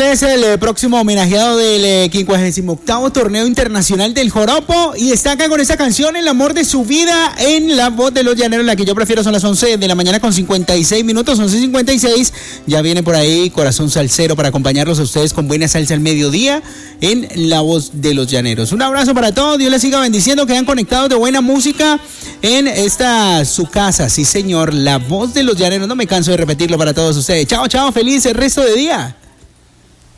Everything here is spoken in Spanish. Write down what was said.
es el próximo homenajeado del 58º Torneo Internacional del Joropo y está acá con esta canción, El amor de su vida, en la voz de los llaneros. La que yo prefiero son las 11 de la mañana con 56 minutos, 11:56. Ya viene por ahí Corazón Salsero para acompañarlos a ustedes con buena salsa al mediodía en la voz de los llaneros. Un abrazo para todos, Dios les siga bendiciendo, quedan conectados de buena música en esta su casa, sí señor, la voz de los llaneros. No me canso de repetirlo para todos ustedes. Chao, chao, feliz el resto de día.